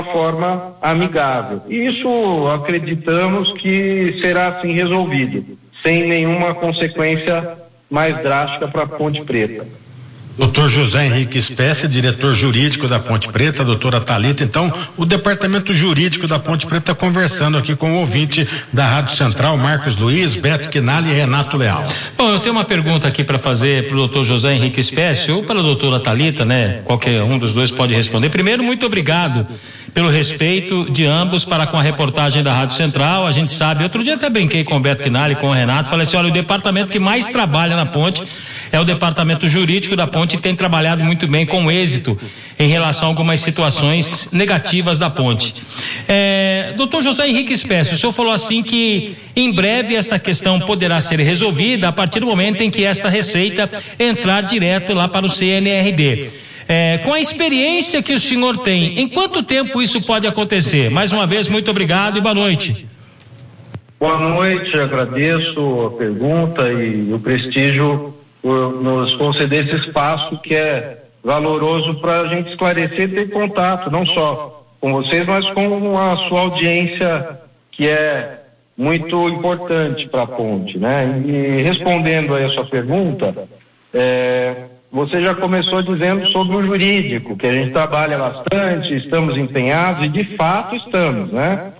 forma amigável. E isso acreditamos que será assim resolvido, sem nenhuma consequência mais drástica para a Ponte Preta. Doutor José Henrique Spessi, diretor jurídico da Ponte Preta, doutora Thalita. Então, o departamento jurídico da Ponte Preta conversando aqui com o ouvinte da Rádio Central, Marcos Luiz, Beto Quinali e Renato Leal. Bom, eu tenho uma pergunta aqui para fazer para o doutor José Henrique Spessi ou para a doutora Thalita, né? Qualquer um dos dois pode responder. Primeiro, muito obrigado pelo respeito de ambos para com a reportagem da Rádio Central. A gente sabe, outro dia até brinquei com o Beto Quinali, com o Renato, falei assim, olha, o departamento que mais trabalha na Ponte é o departamento jurídico da Ponte e tem trabalhado muito bem, com êxito, em relação a algumas situações negativas da Ponte. Doutor José Henrique Spessi, o senhor falou assim que em breve esta questão poderá ser resolvida a partir do momento em que esta receita entrar direto lá para o CNRD. Com a experiência que o senhor tem, em quanto tempo isso pode acontecer? Mais uma vez, muito obrigado e boa noite. Boa noite, agradeço a pergunta e o prestígio por nos conceder esse espaço que é valoroso para a gente esclarecer e ter contato, não só com vocês, mas com a sua audiência, que é muito importante para a Ponte, né? E respondendo aí a sua pergunta, você já começou dizendo sobre o jurídico, que a gente trabalha bastante, estamos empenhados, e de fato estamos, né?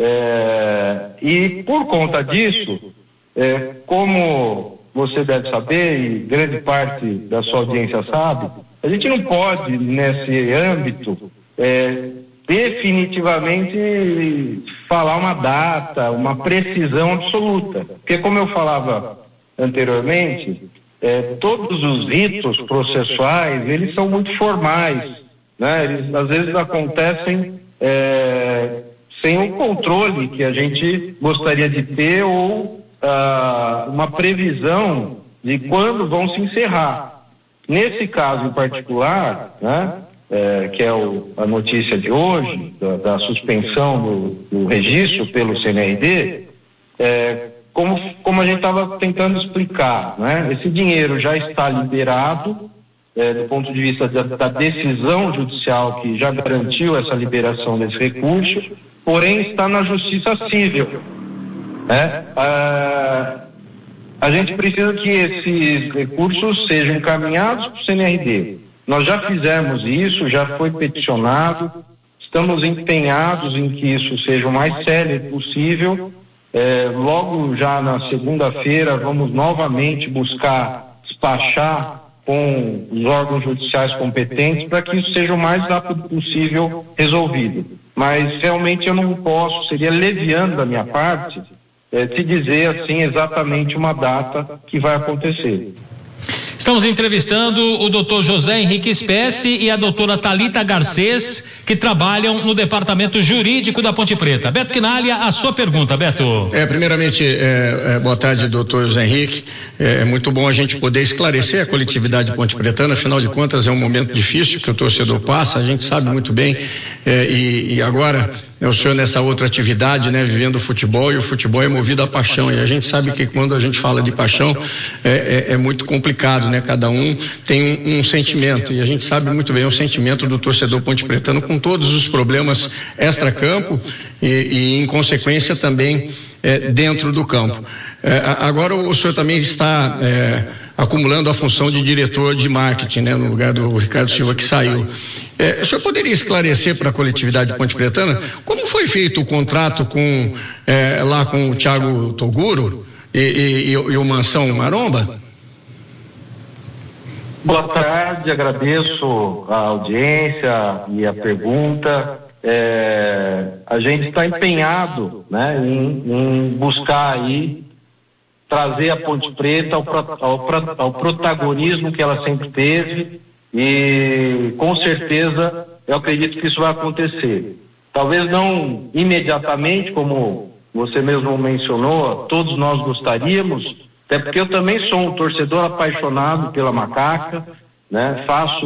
E por conta disso, como você deve saber, e grande parte da sua audiência sabe, a gente não pode, nesse âmbito, definitivamente falar uma data, uma precisão absoluta. Porque, como eu falava anteriormente, todos os ritos processuais, eles são muito formais, né? Eles, às vezes, acontecem sem o controle que a gente gostaria de ter ou uma previsão de quando vão se encerrar. Nesse caso em particular, né, que é a notícia de hoje, da suspensão do registro pelo CNRD, como a gente estava tentando explicar, né, esse dinheiro já está liberado, do ponto de vista da decisão judicial que já garantiu essa liberação desse recurso, porém está na Justiça Civil. A gente precisa que esses recursos sejam encaminhados para o CNRD. Nós já fizemos isso, já foi peticionado, estamos empenhados em que isso seja o mais célere possível. Logo já na segunda-feira vamos novamente buscar despachar com os órgãos judiciais competentes para que isso seja o mais rápido possível resolvido. Mas realmente eu não posso, seria leviano da minha parte, te dizer assim exatamente uma data que vai acontecer. Estamos entrevistando o doutor José Henrique Spessi e a doutora Thalita Garcês, que trabalham no departamento jurídico da Ponte Preta. Beto Quinali, a sua pergunta, Beto. Primeiramente, boa tarde, doutor José Henrique. É muito bom a gente poder esclarecer a coletividade ponte-pretana, afinal de contas é um momento difícil que o torcedor passa, a gente sabe muito bem, e agora o senhor nessa outra atividade, né, vivendo o futebol, e o futebol é movido à paixão, e a gente sabe que quando a gente fala de paixão é muito complicado, né? Cada um tem um sentimento, e a gente sabe muito bem o sentimento do torcedor ponte-pretano com todos os problemas extra-campo e em consequência também dentro do campo. Agora o senhor também está acumulando a função de diretor de marketing, né, no lugar do Ricardo Silva, que saiu. O senhor poderia esclarecer para a coletividade ponte-pretana como foi feito o contrato lá com o Thiago Toguro e o Mansão Maromba? Boa tarde, agradeço a audiência e a pergunta. A gente está empenhado, né, em buscar aí trazer a Ponte Preta ao protagonismo que ela sempre teve, e com certeza eu acredito que isso vai acontecer. Talvez não imediatamente, como você mesmo mencionou, todos nós gostaríamos, até porque eu também sou um torcedor apaixonado pela Macaca, né?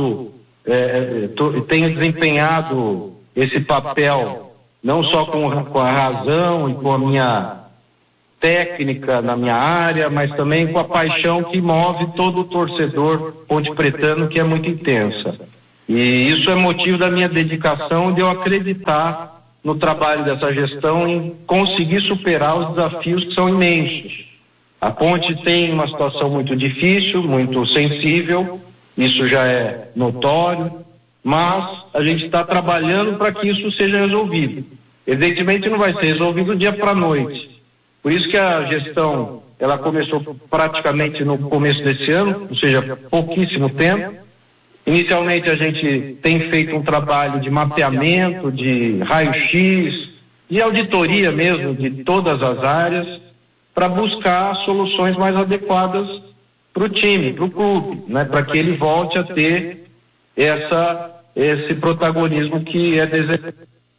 Tenho desempenhado esse papel não só com a razão e com a minha técnica na minha área, mas também com a paixão que move todo o torcedor ponte-pretano, que é muito intensa. E isso é motivo da minha dedicação, de eu acreditar no trabalho dessa gestão em conseguir superar os desafios que são imensos. A Ponte tem uma situação muito difícil, muito sensível, isso já é notório, mas a gente está trabalhando para que isso seja resolvido. Evidentemente não vai ser resolvido do dia para a noite. Por isso que a gestão, ela começou praticamente no começo desse ano, ou seja, pouquíssimo tempo. Inicialmente a gente tem feito um trabalho de mapeamento, de raio-x, de auditoria mesmo de todas as áreas, para buscar soluções mais adequadas para o time, para o clube, né? Para que ele volte a ter esse protagonismo que é desejado.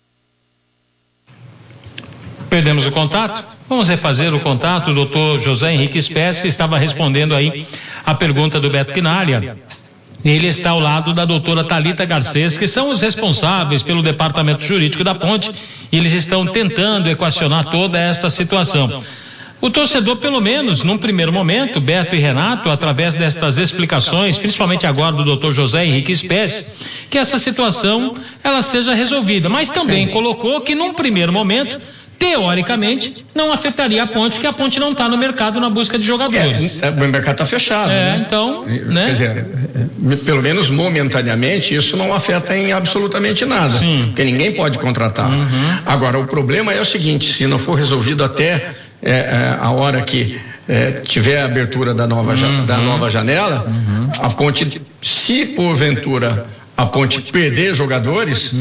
Perdemos o contato? Vamos refazer o contato. O doutor José Henrique Spes estava respondendo aí a pergunta do Beto Quinalha. Ele está ao lado da doutora Thalita Garcês, que são os responsáveis pelo departamento jurídico da Ponte, e eles estão tentando equacionar toda esta situação. O torcedor, pelo menos, num primeiro momento, Beto e Renato, através destas explicações, principalmente agora do doutor José Henrique Spes, que essa situação ela seja resolvida, mas também colocou que num primeiro momento, teoricamente, não afetaria a Ponte, porque a Ponte não está no mercado na busca de jogadores. O mercado está fechado. Né? Então, né? Quer dizer, pelo menos momentaneamente, isso não afeta em absolutamente nada. Sim. Porque ninguém pode contratar. Agora, o problema é o seguinte: se não for resolvido até a hora que tiver a abertura da nova janela, a Ponte, se porventura a Ponte perder jogadores,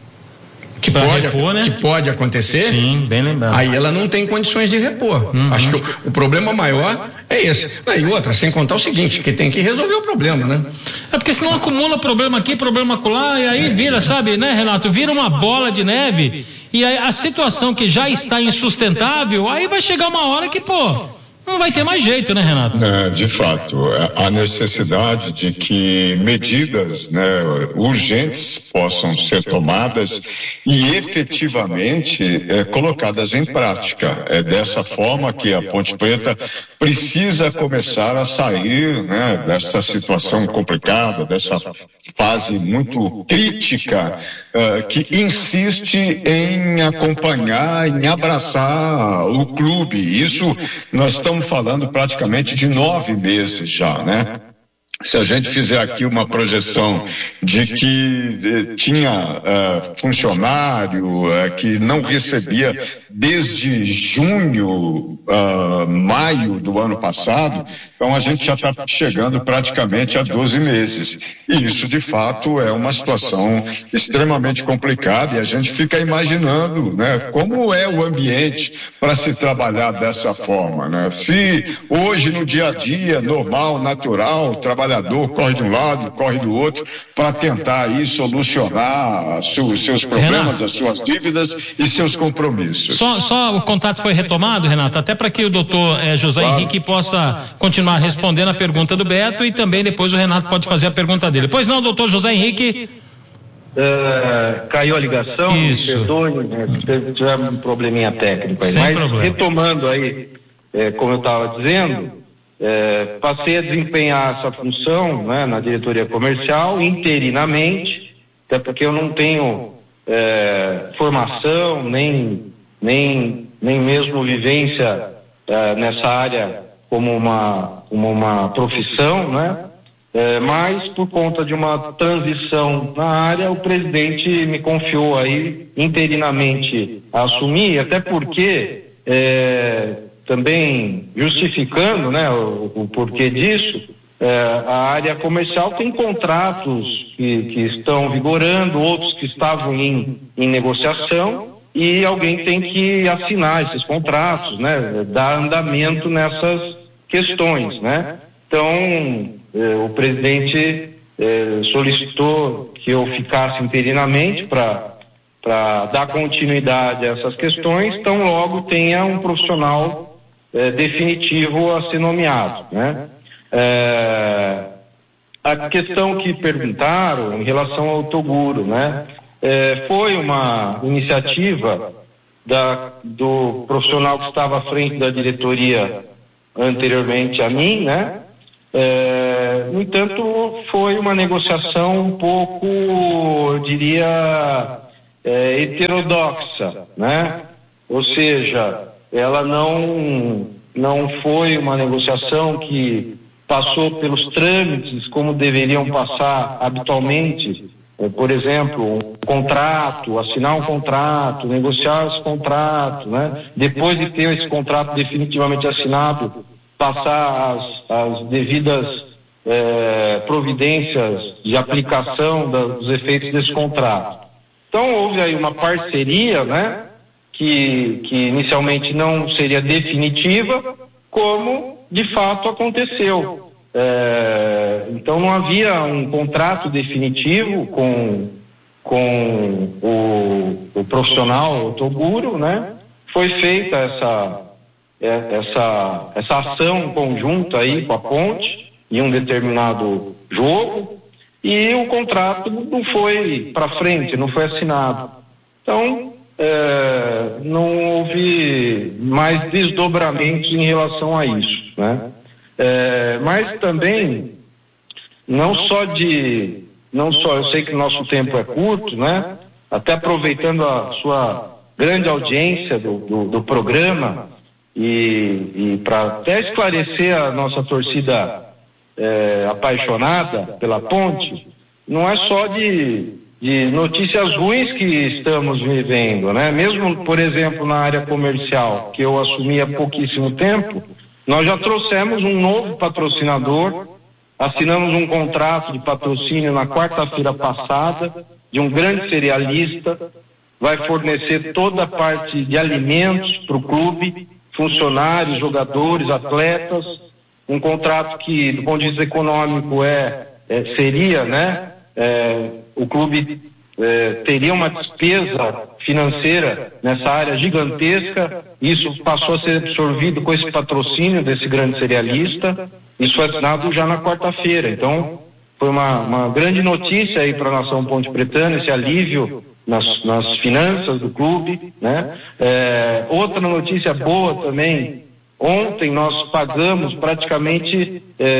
que pode acontecer. Sim, bem lembrado. Aí ela não tem condições de repor. Acho que o problema maior é esse. E outra, sem contar o seguinte, que tem que resolver o problema, né? É porque senão acumula problema aqui, problema acolá, e aí vira, sabe, né, Renato? Vira uma bola de neve, e aí a situação que já está insustentável, aí vai chegar uma hora que, não vai ter mais jeito, né, Renato? De fato, a necessidade de que medidas, urgentes possam ser tomadas e efetivamente colocadas em prática. É dessa forma que a Ponte Preta precisa começar a sair, dessa situação complicada, dessa fase muito crítica, que insiste em acompanhar, em abraçar o clube. Isso nós estamos falando praticamente de 9 meses já, né? Se a gente fizer aqui uma projeção de que tinha funcionário que não recebia desde junho, maio do ano passado, então a gente já está chegando praticamente a 12 meses. E isso, de fato, é uma situação extremamente complicada, e a gente fica imaginando, como é o ambiente para se trabalhar dessa forma, né? Se hoje, no dia a dia, normal, natural, o trabalhador corre de um lado, corre do outro, para tentar aí solucionar os seus problemas, Renato, as suas dívidas e seus compromissos. Só o contato foi retomado, Renato, até para que o doutor José Henrique possa continuar respondendo a pergunta do Beto, e também depois o Renato pode fazer a pergunta dele. Pois não, doutor José Henrique? Caiu a ligação, Isso. Perdoe, tivemos um probleminha técnico aí. Sem mas problema. Retomando aí, como eu estava dizendo, passei a desempenhar essa função, na diretoria comercial interinamente, até porque eu não tenho formação, nem mesmo vivência nessa área como uma profissão, mas por conta de uma transição na área, o presidente me confiou aí interinamente a assumir, até porque também justificando, o porquê disso, a área comercial tem contratos que estão vigorando, outros que estavam em negociação, e alguém tem que assinar esses contratos, dar andamento nessas questões, Então, o presidente solicitou que eu ficasse interinamente para dar continuidade a essas questões, então logo tenha um profissional definitivo a ser nomeado, A questão que perguntaram em relação ao Toguro, foi uma iniciativa do profissional que estava à frente da diretoria anteriormente a mim, No entanto, foi uma negociação um pouco, eu diria, heterodoxa, né? Ou seja, ela não foi uma negociação que passou pelos trâmites como deveriam passar habitualmente, por exemplo, um contrato, assinar um contrato, negociar esse contrato, né? Depois de ter esse contrato definitivamente assinado, passar as devidas providências de aplicação dos efeitos desse contrato. Então houve aí uma parceria, né? Que inicialmente não seria definitiva, como de fato aconteceu. Então não havia um contrato definitivo com o profissional, o Toguro, né? Foi feita essa ação conjunta aí com a Ponte em um determinado jogo, e o contrato não foi para frente, não foi assinado. Então não houve mais desdobramentos em relação a isso, né? Mas também não só, eu sei que o nosso tempo é curto, né? Até aproveitando a sua grande audiência do programa e para até esclarecer a nossa torcida apaixonada pela Ponte, não é só de notícias ruins que estamos vivendo, né? Mesmo, por exemplo, na área comercial, que eu assumi há pouquíssimo tempo, nós já trouxemos um novo patrocinador, assinamos um contrato de patrocínio na quarta-feira passada, de um grande cerealista, vai fornecer toda a parte de alimentos para o clube, funcionários, jogadores, atletas, um contrato que, do ponto de vista econômico, seria, né? O clube teria uma despesa financeira nessa área gigantesca. Isso passou a ser absorvido com esse patrocínio desse grande cerealista. Isso foi assinado já na quarta-feira. Então, foi uma grande notícia aí para a nação Ponte Pretana, esse alívio nas finanças do clube, né? Outra notícia boa também. Ontem nós pagamos praticamente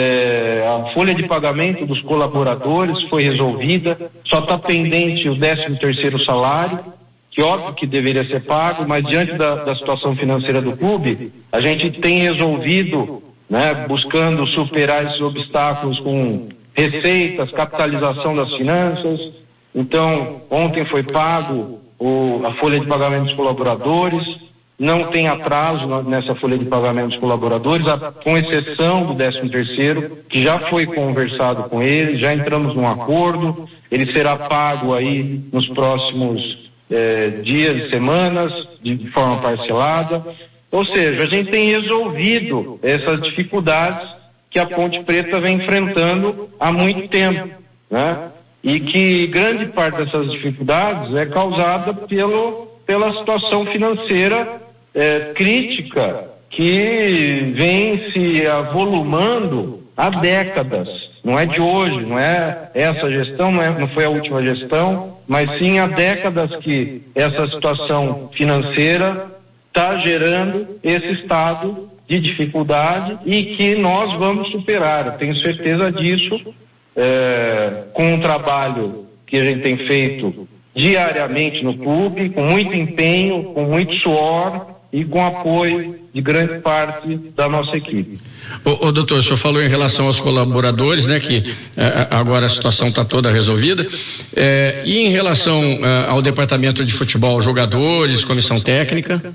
a folha de pagamento dos colaboradores, foi resolvida, só está pendente o 13º salário, que óbvio que deveria ser pago, mas diante da situação financeira do clube, a gente tem resolvido, né, buscando superar esses obstáculos com receitas, capitalização das finanças. Então, ontem foi pago a folha de pagamento dos colaboradores. Não tem atraso nessa folha de pagamento dos colaboradores, com exceção do 13º, que já foi conversado com eles, já entramos num acordo, ele será pago aí nos próximos dias e semanas, de forma parcelada. Ou seja, a gente tem resolvido essas dificuldades que a Ponte Preta vem enfrentando há muito tempo, né? E que grande parte dessas dificuldades é causada pela situação financeira crítica que vem se avolumando há décadas. Não é de hoje, não é essa gestão, não foi a última gestão, mas sim há décadas que essa situação financeira está gerando esse estado de dificuldade e que nós vamos superar. Eu tenho certeza disso, com um trabalho que a gente tem feito diariamente no clube, com muito empenho, com muito suor e com apoio de grande parte da nossa equipe. Doutor, o senhor falou em relação aos colaboradores, né, que agora a situação está toda resolvida, e em relação ao departamento de futebol, jogadores, comissão técnica?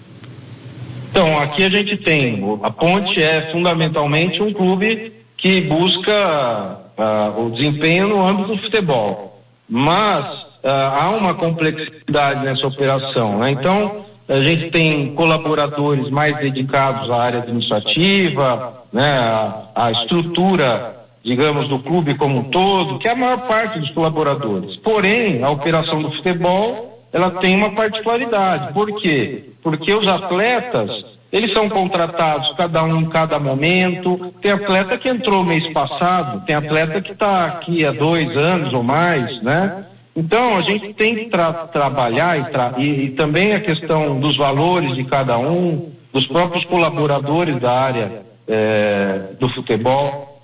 Então, aqui a gente tem, a Ponte é fundamentalmente um clube que busca o desempenho no âmbito do futebol, mas há uma complexidade nessa operação, né? Então, a gente tem colaboradores mais dedicados à área administrativa, né, à estrutura, digamos, do clube como um todo, que é a maior parte dos colaboradores. Porém, a operação do futebol, ela tem uma particularidade. Por quê? Porque os atletas, eles são contratados cada um em cada momento. Tem atleta que entrou mês passado, tem atleta que está aqui há 2 anos ou mais, né? Então, a gente tem que trabalhar e também a questão dos valores de cada um, dos próprios colaboradores da área do futebol.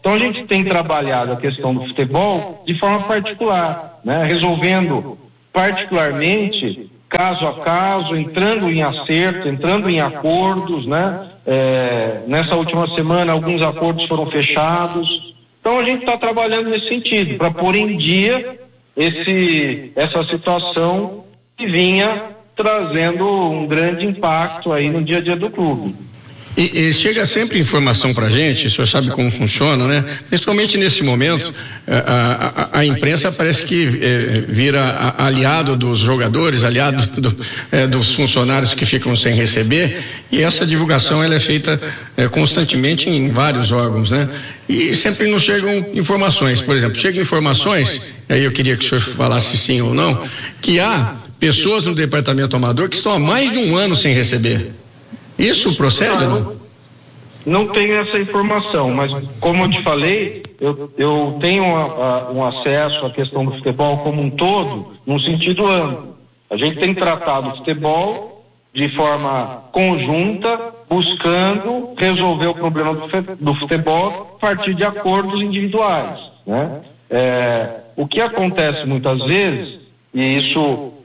Então a gente tem trabalhado a questão do futebol de forma particular, né? Resolvendo particularmente, caso a caso, entrando em acerto, entrando em acordos, né? Nessa última semana alguns acordos foram fechados. Então a gente está trabalhando nesse sentido, para pôr em dia essa situação que vinha trazendo um grande impacto aí no dia a dia do clube. E chega sempre informação para a gente, o senhor sabe como funciona, né? Principalmente nesse momento, a imprensa parece que vira aliado dos jogadores, aliado dos funcionários que ficam sem receber, e essa divulgação ela é feita constantemente em vários órgãos, né? E sempre nos chegam informações, por exemplo, chegam informações, aí eu queria que o senhor falasse sim ou não, que há pessoas no departamento amador que estão há mais de um ano sem receber. Isso procede, não? Não tenho essa informação, mas como eu te falei, eu tenho um acesso à questão do futebol como um todo, num sentido amplo. A gente tem tratado o futebol de forma conjunta, buscando resolver o problema do futebol a partir de acordos individuais, né? O que acontece muitas vezes, e isso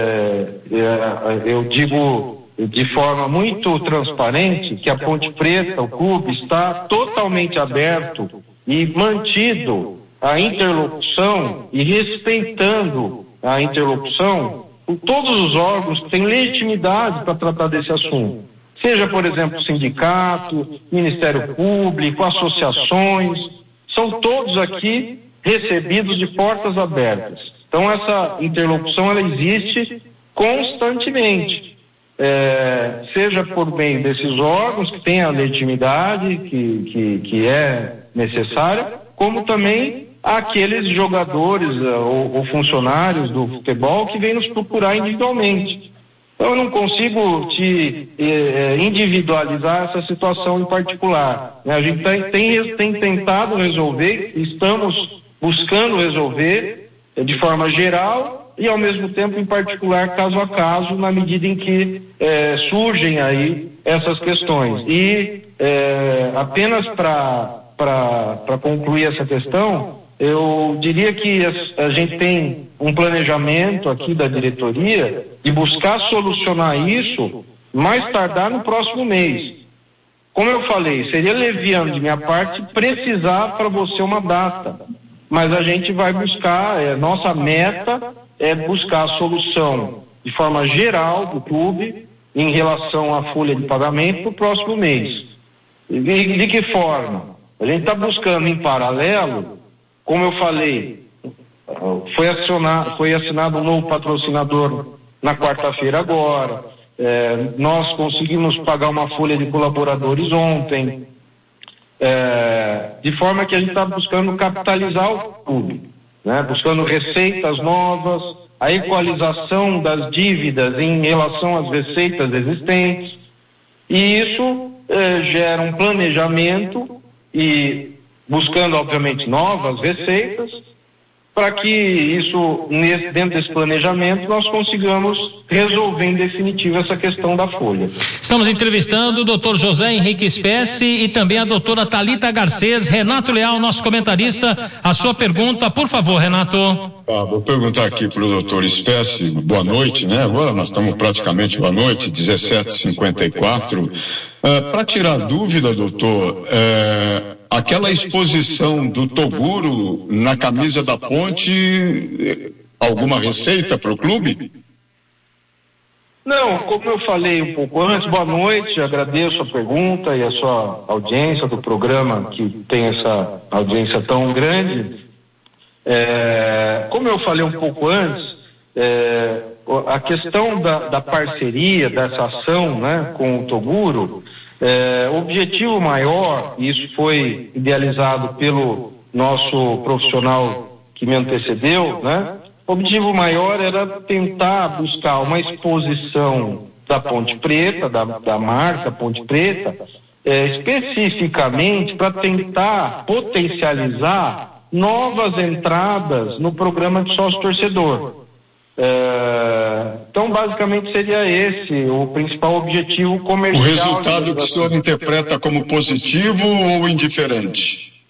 eu digo de forma muito transparente, que a Ponte Preta, o clube, está totalmente aberto e mantido a interlocução e respeitando a interlocução com todos os órgãos que têm legitimidade para tratar desse assunto. Seja, por exemplo, sindicato, Ministério Público, associações, são todos aqui recebidos de portas abertas. Então essa interlocução ela existe constantemente. Seja por meio desses órgãos que têm a legitimidade que é necessária, como também aqueles jogadores ou funcionários do futebol que vêm nos procurar individualmente. Então eu não consigo individualizar essa situação em particular, né? A gente tem tentado resolver, estamos buscando resolver de forma geral e ao mesmo tempo em particular caso a caso, na medida em que surgem aí essas questões. E apenas para concluir essa questão, eu diria que a gente tem um planejamento aqui da diretoria de buscar solucionar isso mais tardar no próximo mês. Como eu falei, seria leviano de minha parte precisar para você uma data, mas a gente vai buscar, nossa meta é buscar a solução de forma geral do clube em relação à folha de pagamento para o próximo mês. De que forma? A gente está buscando em paralelo, como eu falei, foi assinado um novo patrocinador na quarta-feira agora, nós conseguimos pagar uma folha de colaboradores ontem, de forma que a gente está buscando capitalizar o clube, né? Buscando receitas novas, a equalização das dívidas em relação às receitas existentes, e isso gera um planejamento e buscando obviamente novas receitas para que isso, dentro desse planejamento, nós consigamos resolver em definitivo essa questão da folha. Estamos entrevistando o doutor José Henrique Spesse e também a doutora Thalita Garcês. Renato Leal, nosso comentarista, a sua pergunta, por favor, Renato. Vou perguntar aqui para o doutor Spesse, boa noite, né? Agora nós estamos praticamente boa noite, 17h54. Para tirar dúvida, doutor, aquela exposição do Toguro na camisa da Ponte, alguma receita para o clube? Não, como eu falei um pouco antes, boa noite, agradeço a pergunta e a sua audiência do programa que tem essa audiência tão grande. Como eu falei um pouco antes, a questão da parceria, dessa ação, né, com o Toguro, o objetivo maior, e isso foi idealizado pelo nosso profissional que me antecedeu, né? O objetivo maior era tentar buscar uma exposição da Ponte Preta, da marca Ponte Preta, especificamente para tentar potencializar novas entradas no programa de sócio-torcedor. Então, basicamente, seria esse o principal objetivo comercial. O resultado que o senhor interpreta como positivo ou indiferente?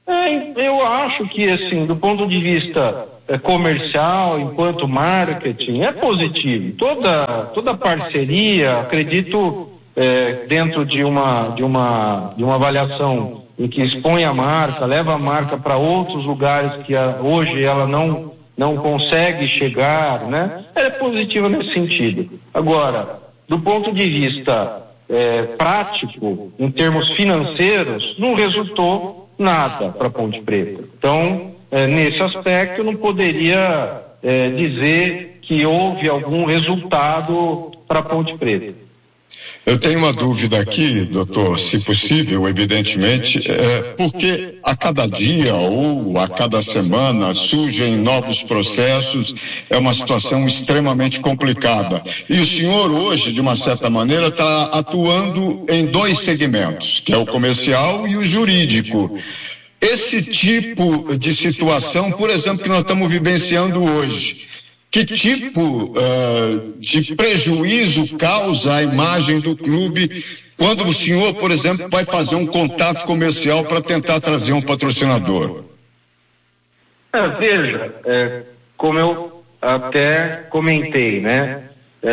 Eu acho que, assim, do ponto de vista comercial, enquanto marketing, é positivo. Toda parceria, acredito, dentro de uma avaliação em que expõe a marca, leva a marca para outros lugares que hoje ela não consegue chegar, né? É positiva nesse sentido. Agora, do ponto de vista prático, em termos financeiros, não resultou nada para Ponte Preta. Então, nesse aspecto, eu não poderia dizer que houve algum resultado para Ponte Preta. Eu tenho uma dúvida aqui, doutor, se possível, evidentemente, porque a cada dia ou a cada semana surgem novos processos, é uma situação extremamente complicada. E o senhor hoje, de uma certa maneira, está atuando em 2 segmentos, que é o comercial e o jurídico. Esse tipo de situação, por exemplo, que nós estamos vivenciando hoje, que tipo de prejuízo causa a imagem do clube quando o senhor, por exemplo, vai fazer um contato comercial para tentar trazer um patrocinador? Veja, como eu até comentei, né?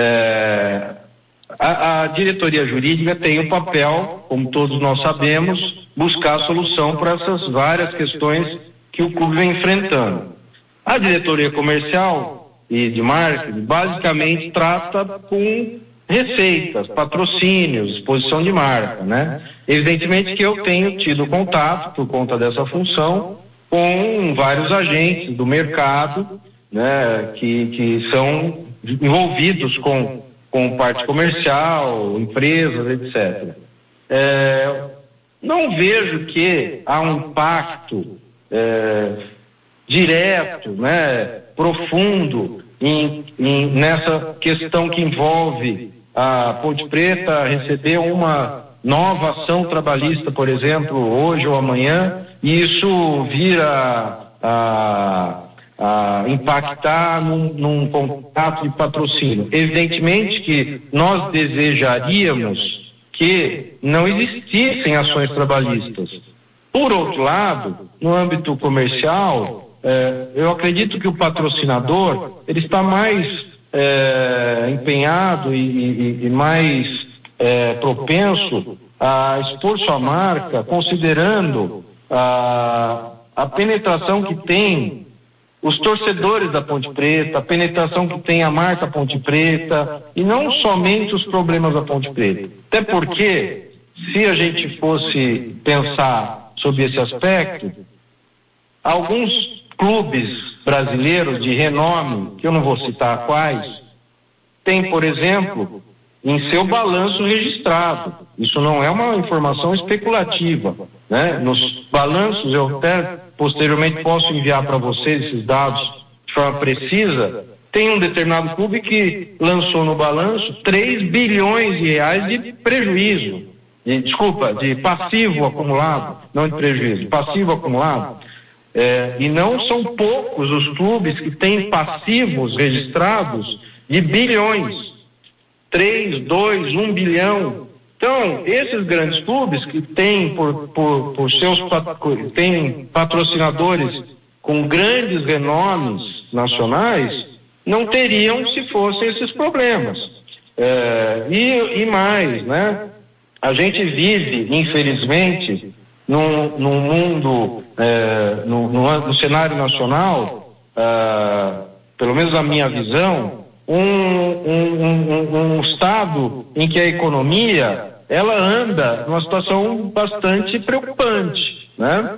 A diretoria jurídica tem o papel, como todos nós sabemos, buscar a solução para essas várias questões que o clube vem enfrentando. A diretoria comercial e de marketing basicamente trata com receitas, patrocínios, exposição de marca, né? Evidentemente que eu tenho tido contato, por conta dessa função, com vários agentes do mercado, né, que são envolvidos com parte comercial, empresas, etc. Não vejo que há um impacto direto, né, profundo nessa questão que envolve a Ponte Preta receber uma nova ação trabalhista, por exemplo, hoje ou amanhã, e isso vira a impactar num contrato de patrocínio. Evidentemente que nós desejaríamos que não existissem ações trabalhistas. Por outro lado, no âmbito comercial, eu acredito que o patrocinador ele está mais empenhado e mais propenso a expor sua marca, considerando a penetração que tem os torcedores da Ponte Preta, a penetração que tem a marca Ponte Preta, e não somente os problemas da Ponte Preta. Até porque, se a gente fosse pensar sobre esse aspecto, alguns clubes brasileiros de renome, que eu não vou citar quais, tem, por exemplo, em seu balanço registrado. Isso não é uma informação especulativa, né? Nos balanços, eu até posteriormente posso enviar para vocês esses dados de forma precisa. Tem um determinado clube que lançou no balanço 3 bilhões de reais de prejuízo, de passivo acumulado, não de prejuízo, de passivo acumulado. E não são poucos os clubes que têm passivos registrados de bilhões, 3, 2, 1 bilhão. Então, esses grandes clubes que têm têm patrocinadores com grandes renomes nacionais, não teriam se fossem esses problemas. E mais, né? A gente vive, infelizmente, num mundo, no cenário nacional, pelo menos na minha visão, um estado em que a economia ela anda numa situação bastante preocupante, né?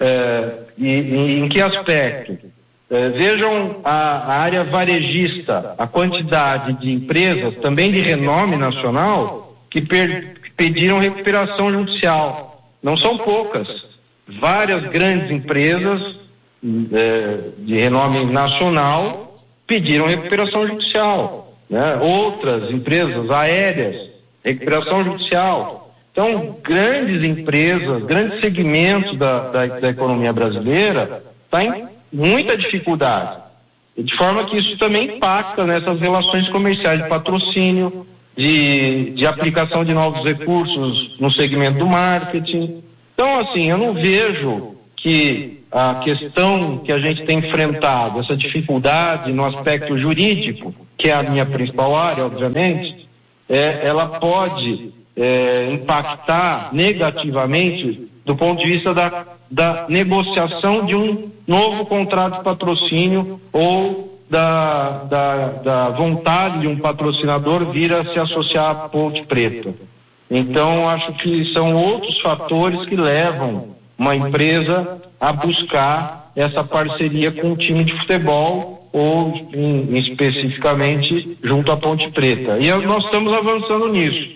E em que aspecto? Vejam a área varejista, a quantidade de empresas, também de renome nacional, que pediram recuperação judicial. Não são poucas. Várias grandes empresas de renome nacional pediram recuperação judicial, né? Outras empresas aéreas, recuperação judicial. Então, grandes empresas, grandes segmentos da economia brasileira estão em muita dificuldade. De forma que isso também impacta nessas relações comerciais de patrocínio, de aplicação de novos recursos no segmento do marketing. Então, assim, eu não vejo que a questão que a gente tem enfrentado, essa dificuldade no aspecto jurídico, que é a minha principal área, obviamente, ela pode impactar negativamente do ponto de vista da negociação de um novo contrato de patrocínio ou da vontade de um patrocinador vir a se associar à Ponte Preta. Então, acho que são outros fatores que levam uma empresa a buscar essa parceria com um time de futebol ou, especificamente, junto à Ponte Preta. E nós estamos avançando nisso.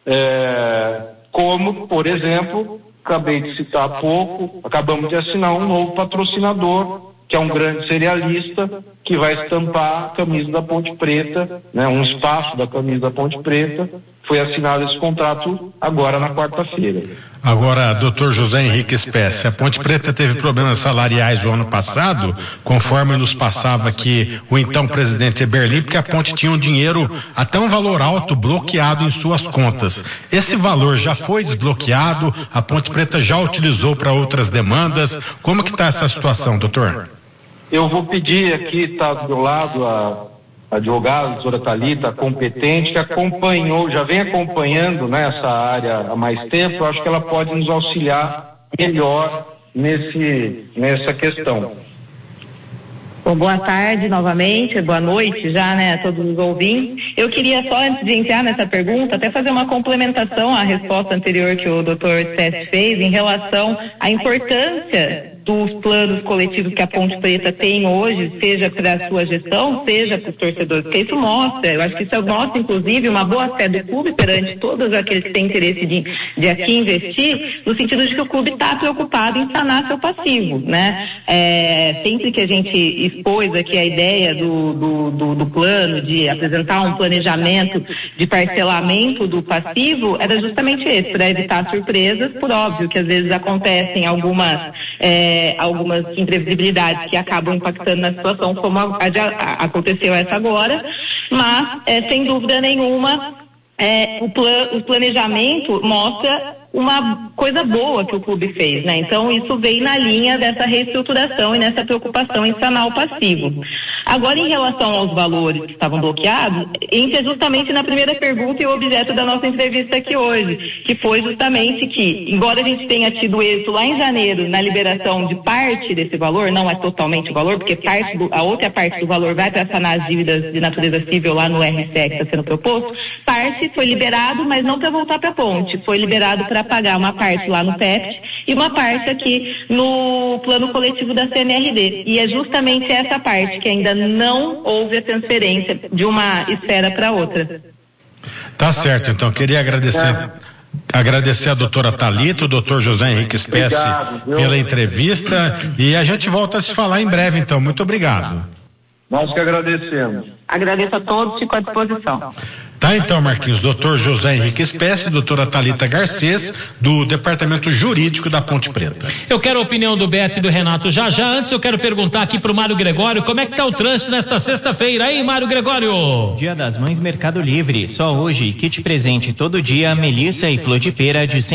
Como, por exemplo, acabei de citar há pouco, acabamos de assinar um novo patrocinador, que é um grande cerealista, que vai estampar a camisa da Ponte Preta, né, um espaço da camisa da Ponte Preta. Foi assinado esse contrato agora na quarta-feira. Agora, doutor José Henrique Spessi, a Ponte Preta teve problemas salariais o ano passado, conforme nos passava aqui o então presidente Eberli, porque a Ponte tinha um dinheiro, até um valor alto, bloqueado em suas contas. Esse valor já foi desbloqueado? A Ponte Preta já utilizou para outras demandas? Como que está essa situação, doutor? Eu vou pedir aqui, está do meu lado a advogada, a doutora Thalita, competente, que acompanhou, já vem acompanhando nessa área há mais tempo. Eu acho que ela pode nos auxiliar melhor nessa questão. Bom, boa tarde novamente, boa noite já, né, a todos os ouvintes. Eu queria só, antes de entrar nessa pergunta, até fazer uma complementação à resposta anterior que o doutor Spessi fez em relação à importância dos planos coletivos que a Ponte Preta tem hoje, seja para a sua gestão, seja para os torcedores, porque isso mostra, eu acho que isso mostra, inclusive, uma boa fé do clube perante todos aqueles que têm interesse de aqui investir, no sentido de que o clube está preocupado em sanar seu passivo, né? Sempre que a gente expôs aqui a ideia do plano, de apresentar um planejamento de parcelamento do passivo, era justamente esse, para evitar surpresas, por óbvio que às vezes acontecem algumas imprevisibilidades que acabam impactando na situação, como aconteceu essa agora, mas sem dúvida nenhuma o planejamento mostra uma coisa boa que o clube fez, né? Então isso veio na linha dessa reestruturação e nessa preocupação em sanar o passivo. Agora, em relação aos valores que estavam bloqueados, entra justamente na primeira pergunta e o objeto da nossa entrevista aqui hoje, que foi justamente que, embora a gente tenha tido êxito lá em janeiro na liberação de parte desse valor, não é totalmente o valor, porque a outra parte do valor vai para sanar as dívidas de natureza civil lá no RCE que está sendo proposto, parte foi liberado, mas não para voltar para a ponte, foi liberado para pagar uma parte lá no PEPT e uma parte aqui no plano coletivo da CNRD. E é justamente essa parte que ainda não houve a transferência de uma esfera para outra. Tá certo, então queria agradecer a doutora Thalita, o doutor José Henrique Spessi pela entrevista, e a gente volta a se falar em breve, então. Muito obrigado. Nós que agradecemos. Agradeço a todos, fico à disposição. Tá, então, Marquinhos, doutor José Henrique Spessi, doutora Thalita Garcês, do Departamento Jurídico da Ponte Preta. Eu quero a opinião do Beto e do Renato já. Antes eu quero perguntar aqui pro Mário Gregório como é que tá o trânsito nesta sexta-feira. Aí, Mário Gregório! Dia das Mães Mercado Livre. Só hoje, kit presente todo dia, melissa e flor de pera de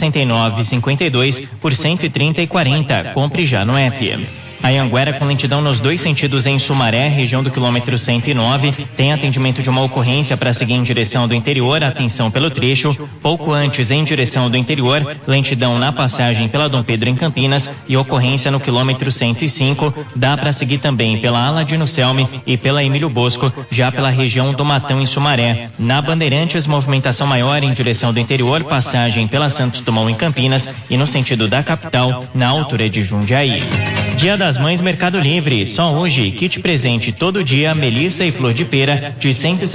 169,52 por 130,40. Compre já no app. A Anhanguera com lentidão nos dois sentidos em Sumaré, região do quilômetro 109, tem atendimento de uma ocorrência para seguir em direção do interior, atenção pelo trecho. Pouco antes, em direção do interior, lentidão na passagem pela Dom Pedro em Campinas e ocorrência no quilômetro 105. Dá para seguir também pela Aladino Selme e pela Emílio Bosco, já pela região do Matão em Sumaré. Na Bandeirantes, movimentação maior em direção do interior, passagem pela Santos Dumont em Campinas e no sentido da capital, na altura de Jundiaí. Dia das Mães Mercado Livre. Só hoje, kit presente todo dia, melissa e flor de pera de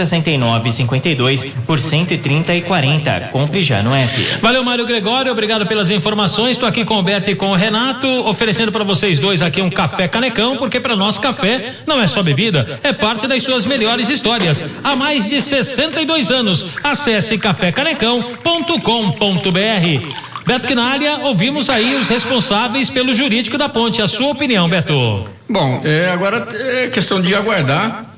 169,52 por 130,40. Compre já no app. Valeu, Mário Gregório, obrigado pelas informações. Estou aqui com o Beto e com o Renato, oferecendo para vocês dois aqui um café canecão, porque para nós café não é só bebida, é parte das suas melhores histórias. Há mais de 62 anos. Acesse cafécanecão.com.br. Beto Quinalha, ouvimos aí os responsáveis pelo jurídico da ponte. A sua opinião, Beto? Bom, agora é questão de aguardar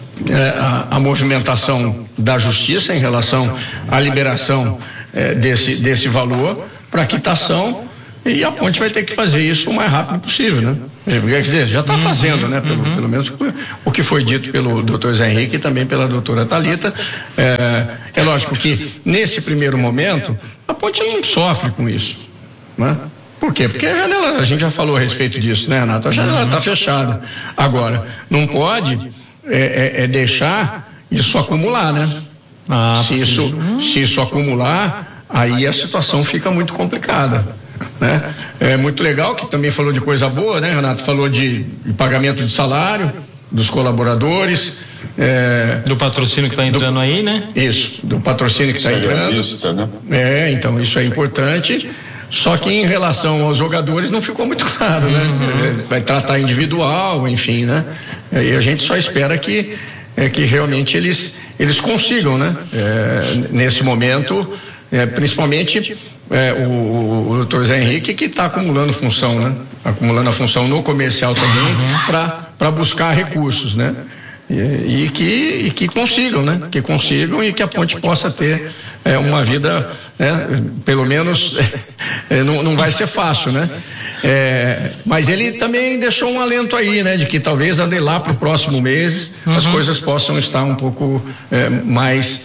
a movimentação da justiça em relação à liberação desse valor para quitação e a ponte vai ter que fazer isso o mais rápido possível, né? Quer dizer, já está fazendo, né? Pelo menos o que foi dito pelo doutor Zé Henrique e também pela doutora Thalita. É lógico que nesse primeiro momento a ponte não sofre com isso, né? Por quê? Porque a janela, a gente já falou a respeito disso, né, Renato? A janela está fechada. Agora, não pode deixar isso acumular, né? Se isso acumular, aí a situação fica muito complicada, né? É muito legal que também falou de coisa boa, né, Renato? Falou de pagamento de salário dos colaboradores, do patrocínio que está entrando aí, né? Isso, do patrocínio que está entrando. Vista, né? Então isso é importante. Só que em relação aos jogadores não ficou muito claro, né? Vai tratar individual, enfim, né? E a gente só espera que realmente eles consigam, né? Nesse momento, principalmente o doutor Zé Henrique, que está acumulando função, né? Acumulando a função no comercial também para buscar recursos, né? E que consigam, né? Que consigam e que a ponte possa ter uma vida, pelo menos não vai ser fácil, né? Mas ele também deixou um alento aí, né? De que talvez lá para o próximo mês as coisas possam estar um pouco mais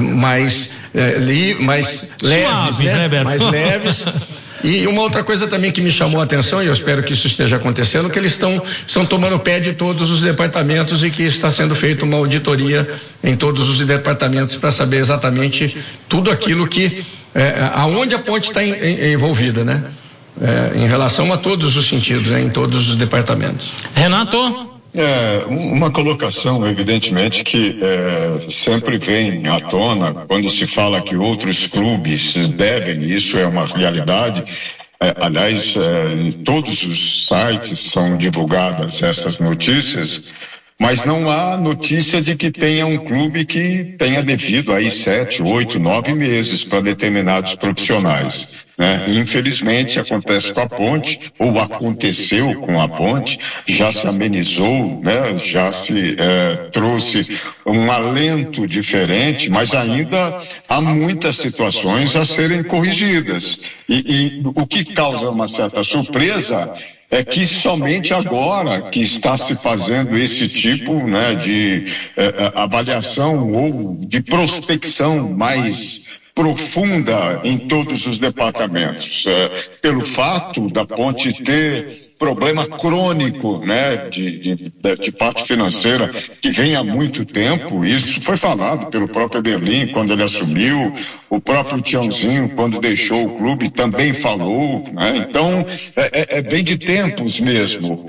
leves, suaves, né, Beto? Mais leves. E uma outra coisa também que me chamou a atenção, e eu espero que isso esteja acontecendo, que eles estão tomando pé de todos os departamentos e que está sendo feita uma auditoria em todos os departamentos para saber exatamente tudo aquilo aonde a ponte está envolvida, né? Em relação a todos os sentidos, né? Em todos os departamentos. Renato? Uma colocação, evidentemente, que sempre vem à tona quando se fala que outros clubes devem, isso é uma realidade. Aliás, em todos os sites são divulgadas essas notícias, mas não há notícia de que tenha um clube que tenha devido aí 7, 8, 9 meses para determinados profissionais, né? Infelizmente acontece com a ponte, ou aconteceu com a ponte, já se amenizou, né? Já se trouxe um alento diferente, mas ainda há muitas situações a serem corrigidas. E o que causa uma certa surpresa é que somente agora que está se fazendo esse tipo, né, de avaliação ou de prospecção mais profunda em todos os departamentos, pelo fato da ponte ter problema crônico, né, de parte financeira que vem há muito tempo. Isso foi falado pelo próprio Berlim quando ele assumiu, o próprio Tiãozinho quando deixou o clube também falou, né? Então vem de tempos mesmo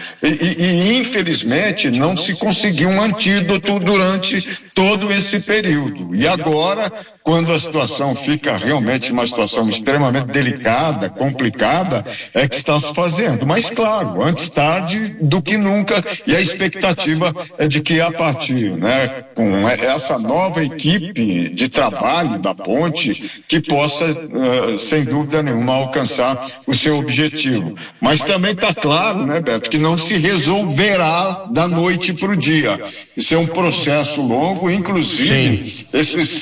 e infelizmente não se conseguiu um antídoto durante todo esse período. E agora, quando a situação fica realmente uma situação extremamente delicada, complicada, é que está se fazendo. Mas claro, antes tarde do que nunca, e a expectativa é de que a partir, né, com essa nova equipe de trabalho da ponte, que possa, sem dúvida nenhuma, alcançar o seu objetivo. Mas também está claro, né, Beto, que não se resolverá da noite para o dia. Isso é um processo longo, inclusive esses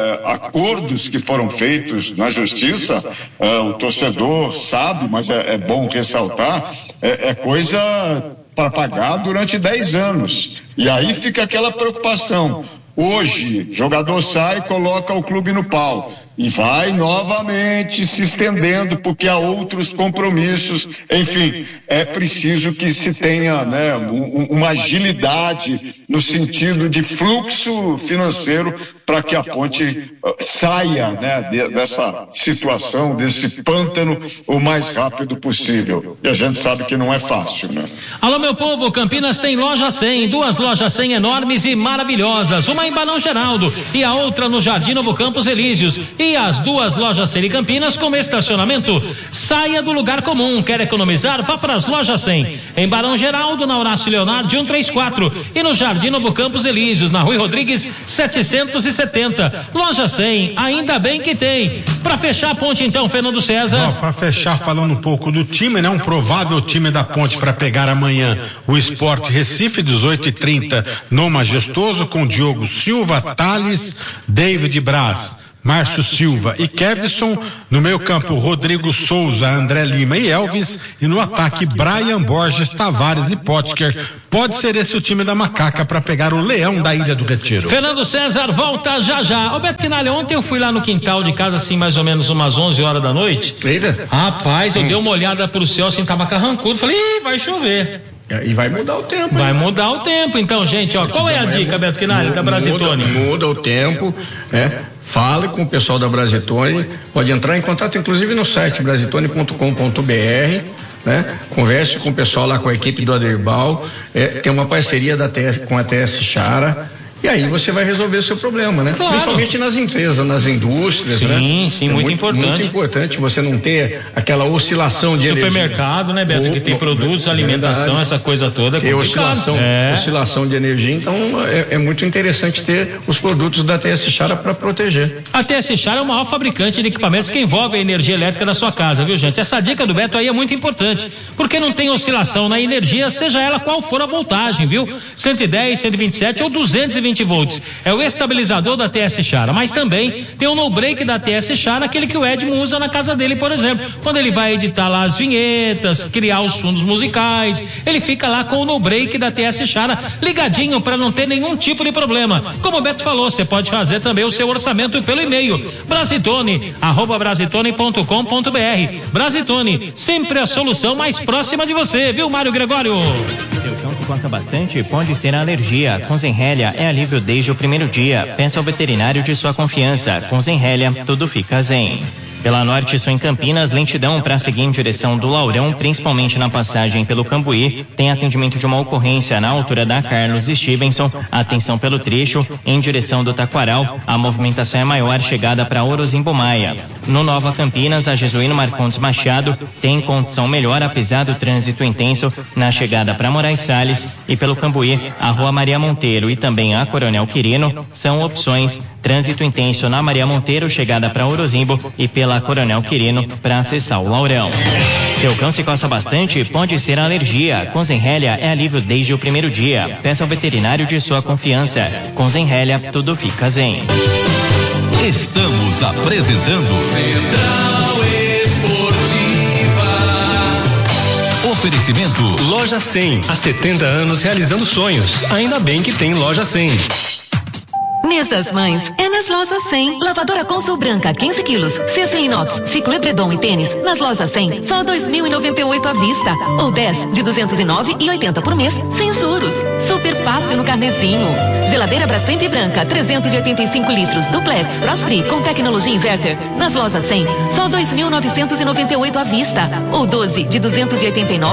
acordos que foram feitos na justiça, o torcedor sabe, mas é bom ressaltar, é coisa para pagar durante 10 anos. E aí fica aquela preocupação. Hoje, jogador sai e coloca o clube no pau. E vai novamente se estendendo, porque há outros compromissos. Enfim, é preciso que se tenha, né, uma agilidade no sentido de fluxo financeiro para que a ponte saia, né, dessa situação, desse pântano, o mais rápido possível. E a gente sabe que não é fácil, né? Alô, meu povo, Campinas tem loja 100, 2 lojas 100 enormes e maravilhosas. Uma em Barão Geraldo e a outra no Jardim Novo Campos Elíseos. E as 2 lojas 100 em Campinas com estacionamento. Saia do lugar comum. Quer economizar? Vá para as lojas 100. Em Barão Geraldo, na Horácio Leonardo 134. E no Jardim Novo Campos Elíseos, na Rui Rodrigues 770. Loja 100, ainda bem que tem. Para fechar a ponte então, Fernando César. Para fechar, falando um pouco do time, né? Um provável time da ponte para pegar amanhã o Sport Recife, 18h30 no Majestoso, com Diogo Silva, Thales, David Braz, Márcio Silva e Kevson. No meio campo, Rodrigo Souza, André Lima e Elvis. E no ataque, Brian Borges, Tavares e Potker. Pode ser esse o time da Macaca para pegar o Leão da Ilha do Retiro. Fernando César volta já. Ô Beto Quinalha, ontem eu fui lá no quintal de casa, assim, mais ou menos umas 11 horas da noite. Eita. Rapaz, eu dei uma olhada pro céu, assim, tava carrancudo. Falei, vai chover. E vai mudar o tempo. Vai mudar o tempo. Então, gente, ó, qual é a dica, Beto Quinalha, da Brasitone? Muda o tempo, Fale com o pessoal da Brasitone, pode entrar em contato inclusive no site brasitone.com.br, converse com o pessoal lá, com a equipe do Aderbal, tem uma parceria com a TS Chara. E aí você vai resolver o seu problema, né? Claro. Principalmente nas empresas, nas indústrias, Sim, muito importante. Muito importante você não ter aquela oscilação de supermercado, energia. né, Beto? Que tem produtos, alimentação, essa coisa toda. É oscilação de energia, então é muito interessante ter os produtos da TS Chara para proteger. A TS Chara é o maior fabricante de equipamentos que envolve a energia elétrica da sua casa, viu, gente? Essa dica do Beto aí é muito importante, porque não tem oscilação na energia, seja ela qual for a voltagem, viu? 110, 127 ou 220 volts. É o estabilizador da TS Chara, mas também tem o no-break da TS Chara, aquele que o Edmo usa na casa dele, por exemplo. Quando ele vai editar lá as vinhetas, criar os fundos musicais, ele fica lá com o no-break da TS Chara ligadinho para não ter nenhum tipo de problema. Como o Beto falou, você pode fazer também o seu orçamento pelo e-mail brasitone@brasitone.com.br. Brasitone, sempre a solução mais próxima de você, viu, Mário Gregório? Seu cão se coça bastante, pode ser a alergia. Com Zenrelia é alívio desde o primeiro dia. Peça ao veterinário de sua confiança. Com Zenrelia, tudo fica zen. Pela Norte Sul em Campinas, lentidão para seguir em direção do Laurão, principalmente na passagem pelo Cambuí. Tem atendimento de uma ocorrência na altura da Carlos Stevenson. Atenção pelo trecho em direção do Taquaral. A movimentação é maior, chegada para Orozimbo Maia. No Nova Campinas, a Jesuíno Marcondes Machado tem condição melhor, apesar do trânsito intenso na chegada para Moraes Salles. E pelo Cambuí, a Rua Maria Monteiro e também a Coronel Quirino são opções. Trânsito intenso na Maria Monteiro, chegada para Orozimbo, e pela Coronel Quirino para acessar o Laurão. Seu cão se coça bastante? Pode ser alergia. Com Zenrelia é alívio desde o primeiro dia. Peça ao veterinário de sua confiança. Com Zenrelia, tudo fica zen. Estamos apresentando Central Esportiva. Oferecimento Loja 100. Há 70 anos realizando sonhos. Ainda bem que tem Loja 100. Mês das Mães é nas Lojas 100. Lavadora Consul Branca, 15 quilos. Cesto em inox, ciclo edredom e tênis. Nas Lojas 100, só R$ 2.098 à vista. Ou 10 de R$ 209,80 por mês, sem juros. Super fácil no carnezinho. Geladeira Brastemp Branca, 385 litros. Duplex, Frost Free, com tecnologia inverter. Nas Lojas 100, só R$ 2.998 à vista. Ou 12 de R$ 289